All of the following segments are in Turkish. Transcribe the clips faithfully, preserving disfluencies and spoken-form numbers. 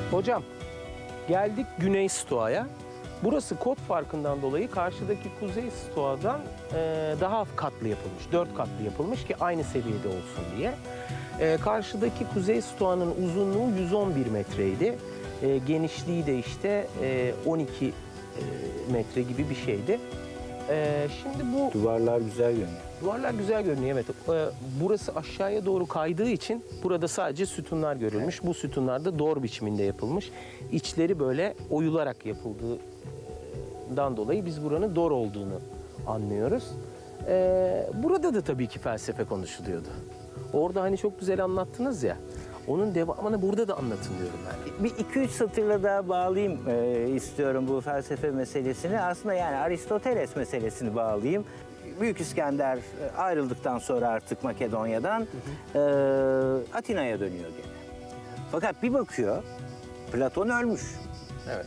Hocam, geldik Güney Stoa'ya. Burası kod farkından dolayı karşıdaki Kuzey Stoa'dan e, daha katlı yapılmış. Dört katlı yapılmış ki aynı seviyede olsun diye. E, karşıdaki Kuzey Stoa'nın uzunluğu yüz on bir metreydi. E, genişliği de işte e, on iki e, metre gibi bir şeydi. E, şimdi bu... Duvarlar güzel görünüyor. Duvarlar güzel görünüyor, evet. Ee, burası aşağıya doğru kaydığı için burada sadece sütunlar görülmüş. Evet. Bu sütunlar da doğru biçiminde yapılmış. İçleri böyle oyularak yapıldığından dolayı biz buranın doğru olduğunu anlıyoruz. Ee, burada da tabii ki felsefe konuşuluyordu. Orada hani çok güzel anlattınız ya. Onun devamını burada da anlatın diyorum ben. Bir iki üç satırla daha bağlayayım e, istiyorum bu felsefe meselesini. Aslında yani Aristoteles meselesini bağlayayım. Büyük İskender ayrıldıktan sonra artık Makedonya'dan hı hı. E, Atina'ya dönüyor gene. Fakat bir bakıyor, Platon ölmüş. Evet.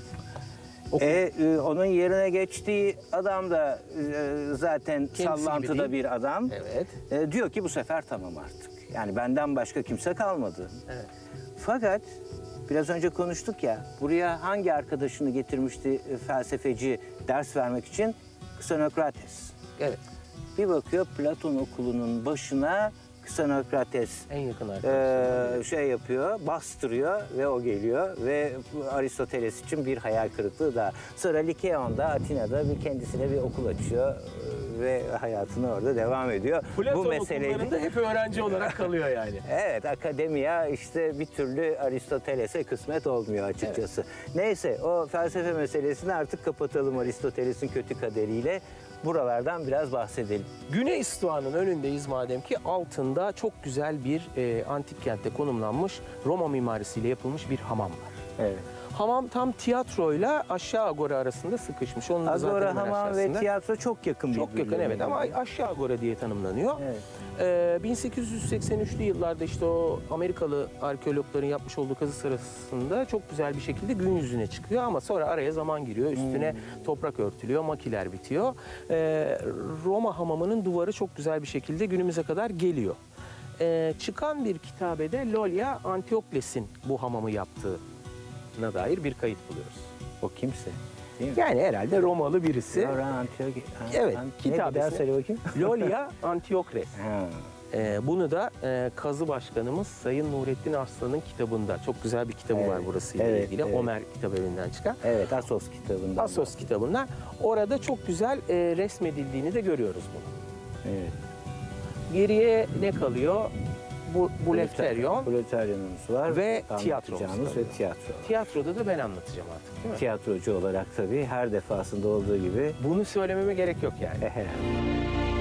E, e, onun yerine geçtiği adam da e, zaten kendisi sallantıda bir adam. Evet. E, diyor ki bu sefer tamam artık. Yani benden başka kimse kalmadı. Evet. Fakat biraz önce konuştuk ya, buraya hangi arkadaşını getirmişti e, felsefeci ders vermek için? Xenokrates. Evet. Bir bakıyor Platon okulunun başına Xenokrates en yakın arkadaşı e, şey yapıyor, bastırıyor ve o geliyor ve Aristoteles için bir hayal kırıklığı daha. Sonra Likeon'da, Atina'da bir kendisine bir okul açıyor ve hayatını orada devam ediyor. Platon bu meseleyi okullarında hep öğrenci olarak kalıyor yani. Evet, akademiya işte bir türlü Aristoteles'e kısmet olmuyor açıkçası. Evet. Neyse, o felsefe meselesini artık kapatalım Aristoteles'in kötü kaderiyle. Buralardan biraz bahsedelim. Güney Stoa'nın önündeyiz madem ki, altında çok güzel bir e, antik kentte konumlanmış Roma mimarisiyle yapılmış bir hamam var. Evet. Hamam tam tiyatroyla aşağı agora arasında sıkışmış. Onun da zaten agora, hamam aşağısında. Ve tiyatro çok yakın Çok yakın, evet, ama aşağı agora diye tanımlanıyor. Evet. Ee, bin sekiz yüz seksen üçlü yıllarda işte o Amerikalı arkeologların yapmış olduğu kazı sırasında çok güzel bir şekilde gün yüzüne çıkıyor ama sonra araya zaman giriyor. Üstüne hmm. toprak örtülüyor, makiler bitiyor. Ee, Roma hamamının duvarı çok güzel bir şekilde günümüze kadar geliyor. Ee, çıkan bir kitabede Lolia Antiokles'in bu hamamı yaptığına dair bir kayıt buluyoruz. O kimse? Yani herhalde Romalı birisi. Antioch Evet, kitabesine söyle bakayım. Lolia Antiochles. Ee, bunu da e, kazı başkanımız Sayın Nurettin Arslan'ın kitabında, çok güzel bir kitabı evet, var burasıyla evet, ilgili. Evet. Omer kitabevinden çıkan. Evet, Assos kitabından. Assos kitabından. Orada çok güzel e, resmedildiğini de görüyoruz bunu. Evet. Geriye ne kalıyor? Bu Buleteryon. Buleteryonumuz var. Ve tiyatromuz ve tiyatro. Tiyatroda da ben anlatacağım artık, değil mi? Tiyatrocu olarak tabii her defasında olduğu gibi. Bunu söylememe gerek yok yani.